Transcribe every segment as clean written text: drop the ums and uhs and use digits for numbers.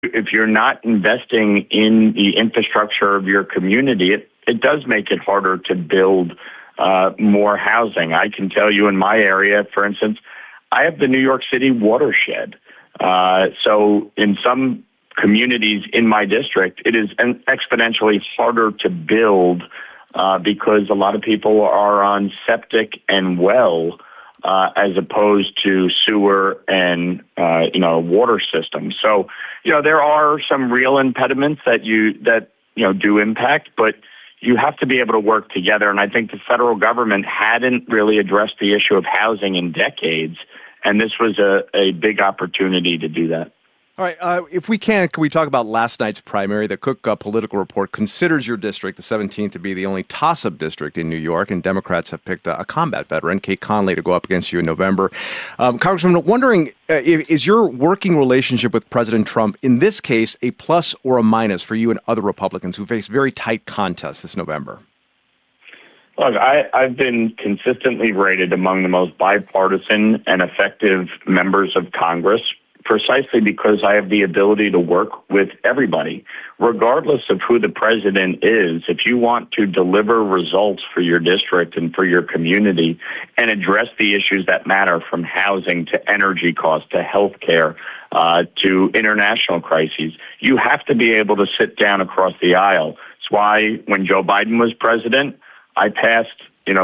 If you're not investing in the infrastructure of your community, it does make it harder to build more housing. I can tell you in my area, for instance, I have the New York City watershed. So in some communities in my district, it is exponentially harder to build because a lot of people are on septic and well as opposed to sewer and water systems. So there are some real impediments that do impact, but you have to be able to work together. And I think the federal government hadn't really addressed the issue of housing in decades, and this was a big opportunity to do that. All right. If we can we talk about last night's primary? The Cook Political Report considers your district, the 17th, to be the only toss-up district in New York, and Democrats have picked a combat veteran, Kate Conley, to go up against you in November. Congressman, wondering, is your working relationship with President Trump, in this case, a plus or a minus for you and other Republicans who face very tight contests this November? Look, I've been consistently rated among the most bipartisan and effective members of Congress precisely because I have the ability to work with everybody, regardless of who the president is. If you want to deliver results for your district and for your community and address the issues that matter, from housing to energy costs to health care to international crises, you have to be able to sit down across the aisle. That's why when Joe Biden was president, I passed,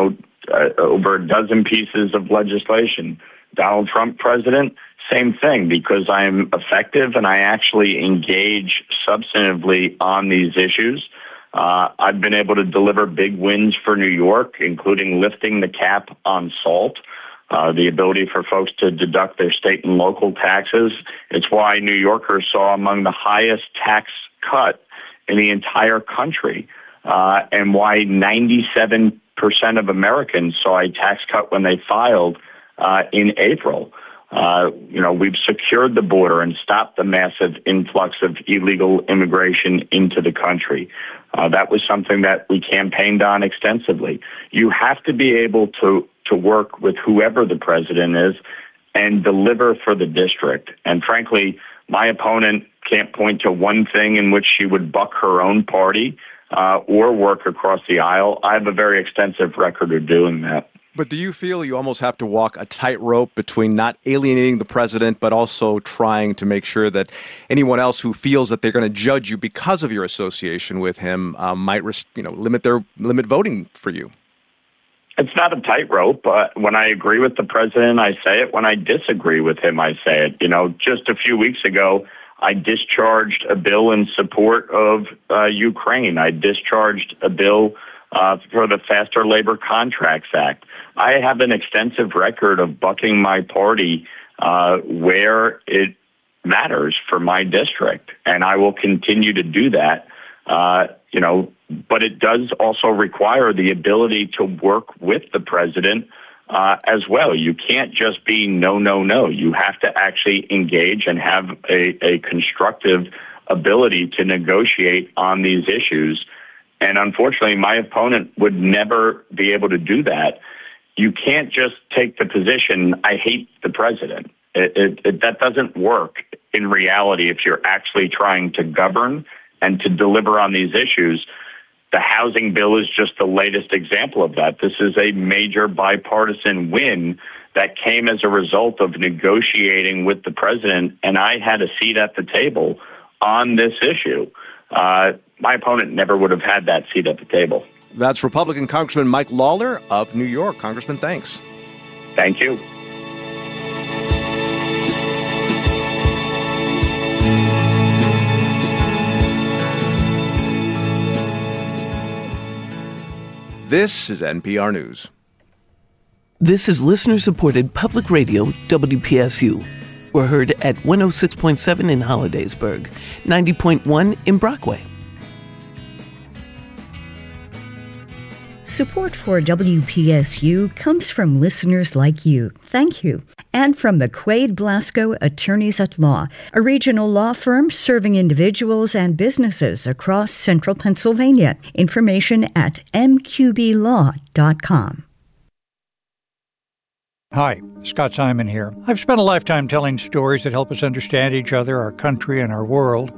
over a dozen pieces of legislation. Donald Trump president, same thing, because I'm effective and I actually engage substantively on these issues. I've been able to deliver big wins for New York, including lifting the cap on salt, the ability for folks to deduct their state and local taxes. It's why New Yorkers saw among the highest tax cut in the entire country, and why 97% of Americans saw a tax cut when they filed in April. We've secured the border and stopped the massive influx of illegal immigration into the country. That was something that we campaigned on extensively. You have to be able to work with whoever the president is and deliver for the district. And frankly, my opponent can't point to one thing in which she would buck her own party or work across the aisle. I have a very extensive record of doing that. But do you feel you almost have to walk a tightrope between not alienating the president, but also trying to make sure that anyone else who feels that they're going to judge you because of your association with him might, limit voting for you? It's not a tightrope. When I agree with the president, I say it. When I disagree with him, I say it. Just a few weeks ago, I discharged a bill in support of Ukraine. I discharged a bill for the Faster Labor Contracts Act. I have an extensive record of bucking my party where it matters for my district, and I will continue to do that. But it does also require the ability to work with the president as well. You can't just be no, no, no. You have to actually engage and have a constructive ability to negotiate on these issues. And unfortunately, my opponent would never be able to do that. You can't just take the position, I hate the president. That doesn't work in reality if you're actually trying to govern and to deliver on these issues. The housing bill is just the latest example of that. This is a major bipartisan win that came as a result of negotiating with the president, and I had a seat at the table on this issue. My opponent never would have had that seat at the table. That's Republican Congressman Mike Lawler of New York. Congressman, thanks. Thank you. This is NPR News. This is listener-supported public radio, WPSU. We're heard at 106.7 in Hollidaysburg, 90.1 in Brockway. Support for WPSU comes from listeners like you. Thank you. And from the Quaid Blasco Attorneys at Law, a regional law firm serving individuals and businesses across central Pennsylvania. Information at mqblaw.com. Hi, Scott Simon here. I've spent a lifetime telling stories that help us understand each other, our country, and our world.